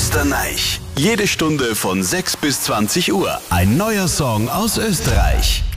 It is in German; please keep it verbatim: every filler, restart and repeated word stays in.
Österreich. Jede Stunde von sechs bis zwanzig Uhr. Ein neuer Song aus Österreich.